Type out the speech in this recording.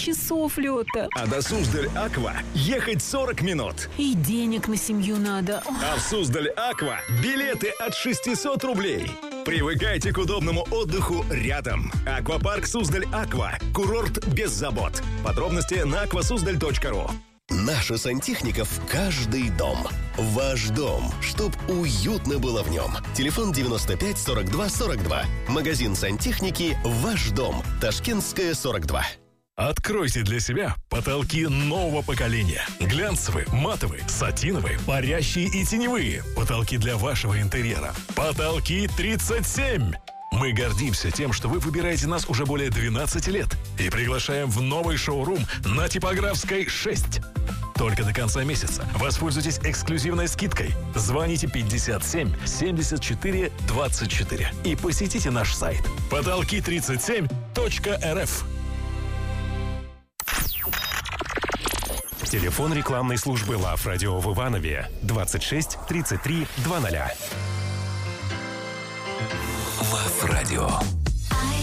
часов лета. А до Суздаль-Аква ехать 40 минут. И денег на семью надо. А в Суздаль-Аква билеты от 600 рублей. Привыкайте к удобному отдыху рядом. Аквапарк Суздаль-Аква. Курорт без забот. Подробности на aquasuzdal.ru. Наша сантехника в каждый дом. Ваш дом, чтоб уютно было в нем. Телефон 95 42 42. Магазин сантехники «Ваш дом». Ташкентская, 42. Откройте для себя потолки нового поколения. Глянцевые, матовые, сатиновые, парящие и теневые. Потолки для вашего интерьера. Потолки 37. Мы гордимся тем, что вы выбираете нас уже более 12 лет и приглашаем в новый шоурум на Типографской 6. Только до конца месяца воспользуйтесь эксклюзивной скидкой. Звоните 57 74 24 и посетите наш сайт потолки37.рф. Телефон рекламной службы Love Radio в Иванове 26 33 00. Love Radio.